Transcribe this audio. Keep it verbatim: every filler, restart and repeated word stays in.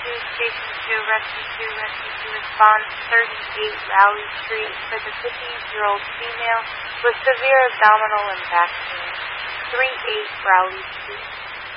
two, Station two, Rescue two, Rescue two responds thirty-eight Rowley Street for the fifty-year-old female with severe abdominal and back pain. three eight Rowley Street.